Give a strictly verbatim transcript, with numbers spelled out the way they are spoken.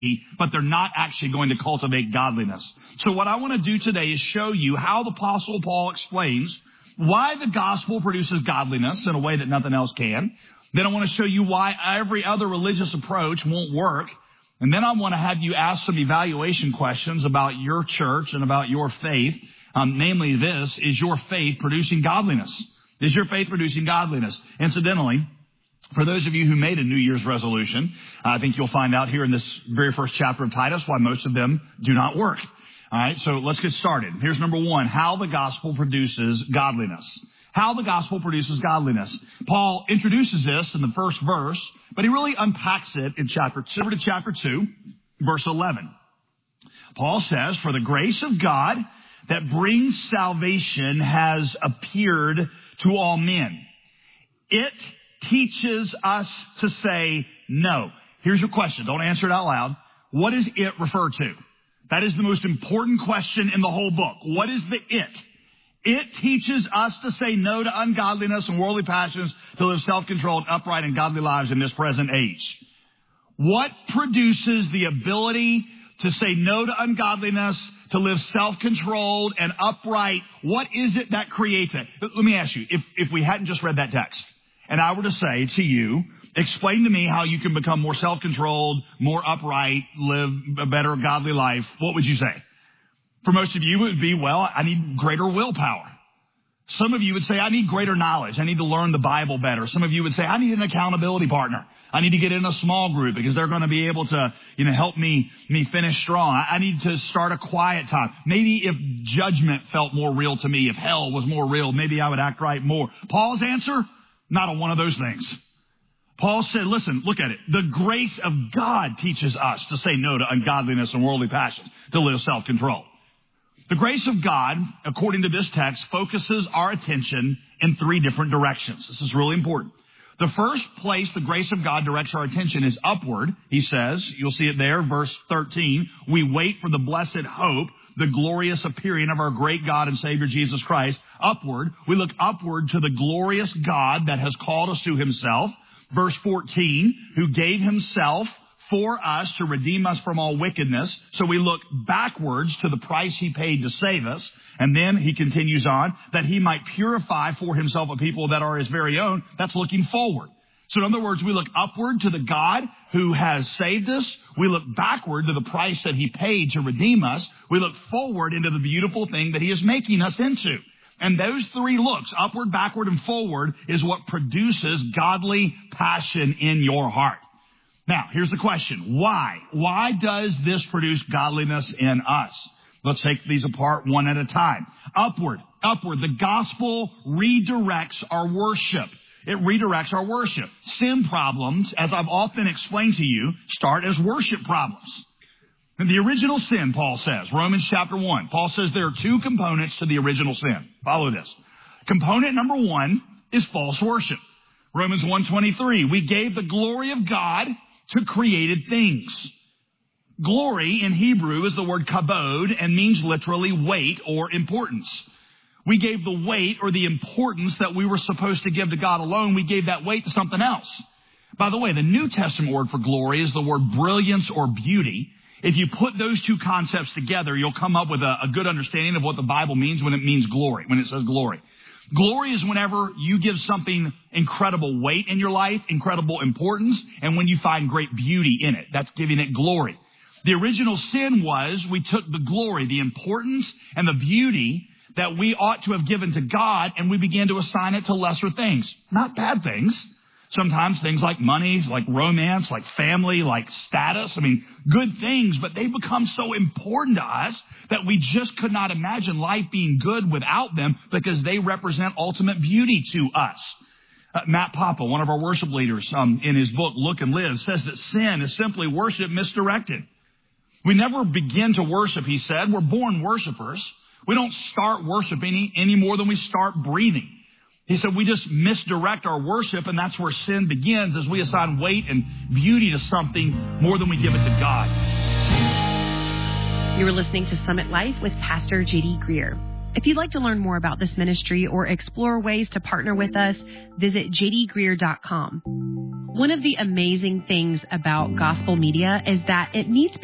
but they're not actually going to cultivate godliness. So what I want to do today is show you how the Apostle Paul explains why the gospel produces godliness in a way that nothing else can. Then I want to show you why every other religious approach won't work. And then I want to have you ask some evaluation questions about your church and about your faith. Um, namely this, is your faith producing godliness? Is your faith producing godliness? Incidentally, for those of you who made a New Year's resolution, I think you'll find out here in this very first chapter of Titus why most of them do not work. All right, so let's get started. Here's number one, how the gospel produces godliness. How the gospel produces godliness. Paul introduces this in the first verse, but he really unpacks it in chapter two, to chapter two, verse eleven. Paul says, for the grace of God that brings salvation has appeared to all men. It teaches us to say no. Here's your question. Don't answer it out loud. What does it refer to? That is the most important question in the whole book. What is the it? It teaches us to say no to ungodliness and worldly passions, to live self-controlled, upright, and godly lives in this present age. What produces the ability to say no to ungodliness, to live self-controlled and upright? What is it that creates it? Let me ask you, if, if we hadn't just read that text, and I were to say to you, explain to me how you can become more self-controlled, more upright, live a better godly life, what would you say? For most of you, it would be, well, I need greater willpower. Some of you would say, I need greater knowledge. I need to learn the Bible better. Some of you would say, I need an accountability partner. I need to get in a small group because they're going to be able to, you know, help me, me finish strong. I need to start a quiet time. Maybe if judgment felt more real to me, if hell was more real, maybe I would act right more. Paul's answer? Not on one of those things. Paul said, listen, look at it. The grace of God teaches us to say no to ungodliness and worldly passions, to live self-control. The grace of God, according to this text, focuses our attention in three different directions. This is really important. The first place the grace of God directs our attention is upward. He says, you'll see it there, verse thirteen, we wait for the blessed hope, the glorious appearing of our great God and Savior Jesus Christ. Upward, we look upward to the glorious God that has called us to himself. Verse fourteen, who gave himself for us to redeem us from all wickedness. So we look backwards to the price he paid to save us. And then he continues on, that he might purify for himself a people that are his very own. That's looking forward. So in other words, we look upward to the God who has saved us. We look backward to the price that he paid to redeem us. We look forward into the beautiful thing that he is making us into. And those three looks, upward, backward, and forward, is what produces godly passion in your heart. Now, here's the question. Why? Why does this produce godliness in us? Let's take these apart one at a time. Upward, upward. The gospel redirects our worship. It redirects our worship. Sin problems, as I've often explained to you, start as worship problems. And the original sin, Paul says, Romans chapter one, Paul says there are two components to the original sin. Follow this. Component number one is false worship. Romans one twenty-three, we gave the glory of God to created things. Glory in Hebrew is the word kabod and means literally weight or importance. We gave the weight or the importance that we were supposed to give to God alone. We gave that weight to something else. By the way, the New Testament word for glory is the word brilliance or beauty. If you put those two concepts together, you'll come up with a, a good understanding of what the Bible means when it means glory, when it says glory. Glory is whenever you give something incredible weight in your life, incredible importance, and when you find great beauty in it. That's giving it glory. The original sin was we took the glory, the importance, and the beauty that we ought to have given to God, and we began to assign it to lesser things. Not bad things. Sometimes things like money, like romance, like family, like status. I mean, good things, but they become so important to us that we just could not imagine life being good without them because they represent ultimate beauty to us. Uh, Matt Papa, one of our worship leaders, um, in his book, Look and Live, says that sin is simply worship misdirected. We never begin to worship, he said. We're born worshipers. We don't start worshiping any, any more than we start breathing. He said we just misdirect our worship, and that's where sin begins, as we assign weight and beauty to something more than we give it to God. You are listening to Summit Life with Pastor J D Greer. If you'd like to learn more about this ministry or explore ways to partner with us, visit j d greer dot com. One of the amazing things about gospel media is that it meets